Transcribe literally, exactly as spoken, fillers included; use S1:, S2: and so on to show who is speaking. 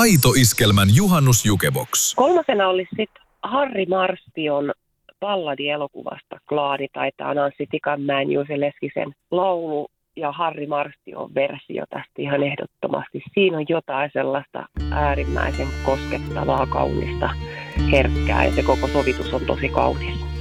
S1: Aito Iskelmän juhannusjukebox.
S2: Kolmasena olisi sitten Harri Marstion balladi-elokuvasta Klaani, taitaa Anssi Tikanmäen, Juuse Leskisen laulu ja Harri Marstion versio tästä ihan ehdottomasti. Siinä on jotain sellaista äärimmäisen koskettavaa, kaunista, herkkää ja se koko sovitus on tosi kaunis.